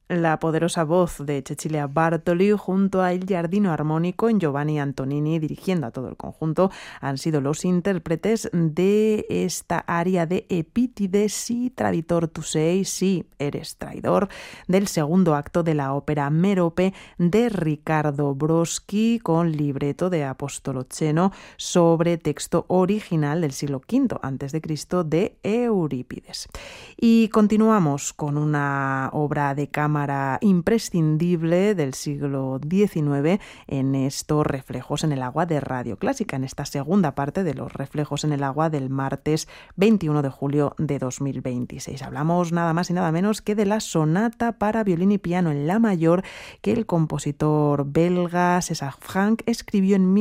La poderosa voz de Cecilia Bartoli junto a Il Giardino Armonico en Giovanni Antonini dirigiendo a todo el conjunto han sido los intérpretes de esta aria de Epítides, si traditor tu sei, si eres traidor, del segundo acto de la ópera Merope de Riccardo Broschi con libreto de Apostolo Ceno sobre texto original del siglo V a.C. de Eurípides. Y continuamos con una obra de cámara imprescindible del siglo XIX en estos reflejos en el agua de Radio Clásica, en esta segunda parte de los reflejos en el agua del martes 21 de julio de 2026. Hablamos nada más y nada menos que de la sonata para violín y piano en la mayor que el compositor belga César Franck escribió en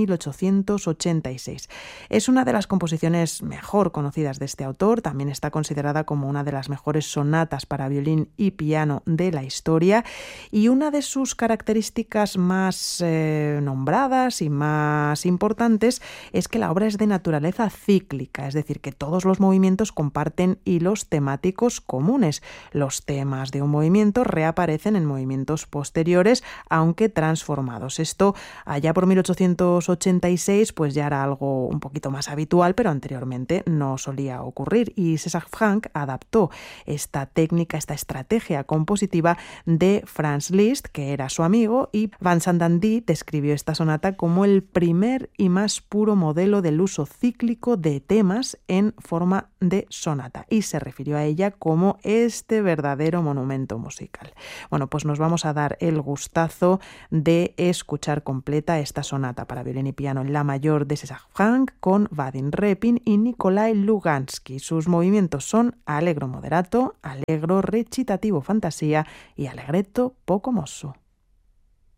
1886. Es una de las composiciones mejor conocidas de este autor, también está considerada como una de las mejores sonatas para violín y piano de la historia, y una de sus características más nombradas y más importantes es que la obra es de naturaleza cíclica, es decir, que todos los movimientos comparten hilos temáticos comunes. Los temas de un movimiento reaparecen en movimientos posteriores, aunque transformados. Esto allá por 1886 pues ya era algo un poquito más habitual, pero anteriormente no solía ocurrir, y César Franck adaptó esta técnica, esta estrategia compositiva de Franz Liszt, que era su amigo, y Vincent Dandy describió esta sonata como el primer y más puro modelo del uso cíclico de temas en forma de sonata, y se refirió a ella como este verdadero monumento musical. Bueno, pues nos vamos a dar el gustazo de escuchar completa esta sonata para violín y piano en la mayor de César Franck con Vadim Repin y Nikolai Lugansky. Sus movimientos son allegro moderato, allegro recitativo fantasía y allegretto poco mosso.